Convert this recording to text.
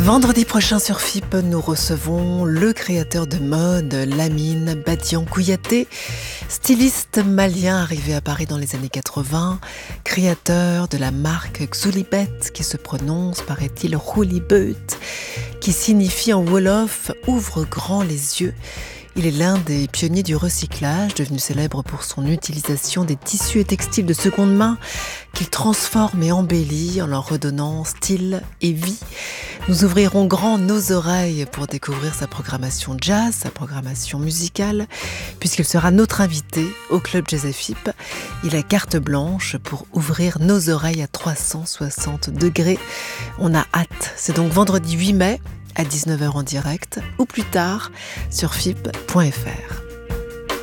Vendredi prochain sur FIP, nous recevons le créateur de mode, Lamine Badian Kouyaté, styliste malien arrivé à Paris dans les années 80, créateur de la marque Xulibet qui se prononce, paraît-il, Roulibet, qui signifie en wolof « ouvre grand les yeux ». Il est l'un des pionniers du recyclage, devenu célèbre pour son utilisation des tissus et textiles de seconde main qu'il transforme et embellit en leur redonnant style et vie. Nous ouvrirons grand nos oreilles pour découvrir sa programmation jazz, sa programmation musicale, puisqu'il sera notre invité au Club Jazz FIP. Il a carte blanche pour ouvrir nos oreilles à 360 degrés. On a hâte. C'est donc vendredi 8 mai à 19h en direct ou plus tard sur FIP.fr.